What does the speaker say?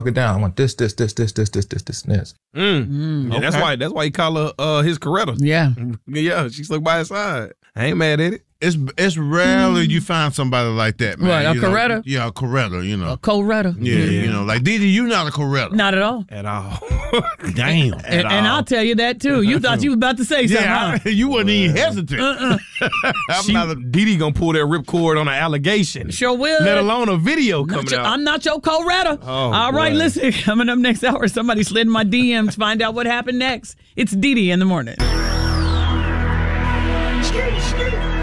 it down. I want this, and this. Yeah, that's why he call her his Coretta. Yeah. Yeah, she stuck by his side. I ain't mad at it. It's rarely you find somebody like that, man. Right, a Coretta? Yeah, a Coretta, you know. A Coretta. Yeah, like Didi, you not a Coretta. Not at all. At all. Damn. And I'll tell you that, too. You thought you was about to say something, huh? You wasn't even hesitant. Didi gonna pull that ripcord on an allegation. Sure will. Let alone a video coming out. I'm not your Coretta. Oh, all right, boy. listen. Coming up next hour, somebody slid in my DMs. Find out what happened next. It's Didi in the morning. Ski.